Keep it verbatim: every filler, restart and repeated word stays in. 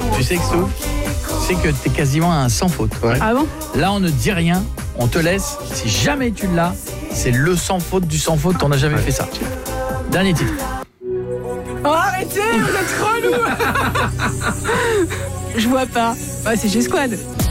Tu sais que Souf, c'est que t'es quasiment un sans faute. Ouais. Ah bon? Là, on ne dit rien, on te laisse. Si jamais tu l'as, c'est le sans faute du sans faute. On n'a jamais Ouais. fait ça. Dernier titre. Oh, arrêtez, vous êtes relou. Je vois pas. Ouais, c'est G-Squad.